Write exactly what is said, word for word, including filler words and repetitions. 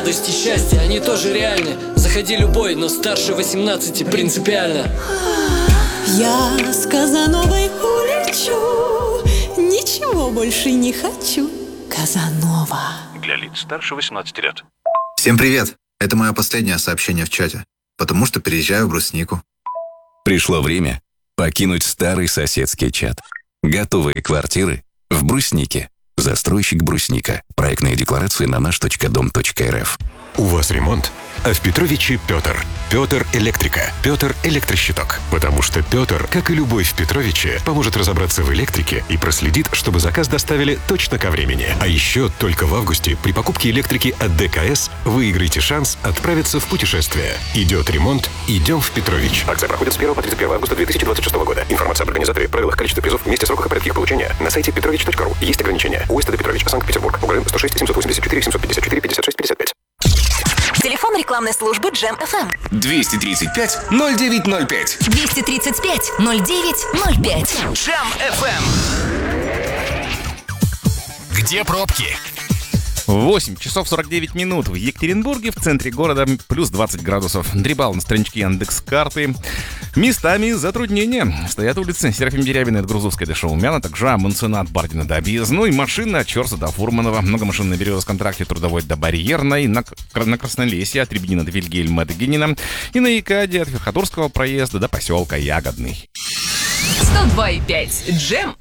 радость и счастье, они тоже реальны. Заходи любой, но старше восемнадцати принципиально. Я с Казановой улечу, ничего больше не хочу. Казанова. Для лиц старше восемнадцати лет. Всем привет! Это мое последнее сообщение в чате, потому что переезжаю в Бруснику. Пришло время покинуть старый соседский чат. Готовые квартиры в Бруснике. Застройщик Брусника. Проектные декларации на наш точка дом точка эр эф. У вас ремонт? А в Петровиче Петр. Петр Электрика. Петр Электрощиток. Потому что Петр, как и любой в Петровиче, поможет разобраться в электрике и проследит, чтобы заказ доставили точно ко времени. А еще только в августе при покупке электрики от дэ ка эс выиграете шанс отправиться в путешествие. Идет ремонт, идем в Петрович. Акция проходит с первого по тридцать первое августа две тысячи двадцать шестого года. Информация об организаторе, правилах, количестве призов, месте, сроках и порядке их получения на сайте петрович точка ру. Есть ограничения. УСТД Петрович, Санкт-Петербург. УГРН сто шесть семьсот восемьдесят четыре семьсот пятьдесят четыре пятьдесят шесть пятьдесят пять. Телефон рекламной службы Джем эф эм. двести тридцать пять ноль девять ноль пять. двести тридцать пять ноль девять ноль пять. Джем эф эм. Где пробки? восемь часов сорок девять минут в Екатеринбурге, в центре города, плюс двадцать градусов. Дрибал на страничке Яндекс.Карты. Местами затруднения. Стоят улицы Серафим Дерябина от Грузовской до Шаумяна, также Монсенат, Бардина до Объездной, машина от Черса до Фурманова, много машин на Березовском тракте, Трудовой до Барьерной, на, на Краснолесье от Рябинина до Вильгельма до Генина и на Якаде от Верхотурского проезда до поселка Ягодный. сто два и пять Джем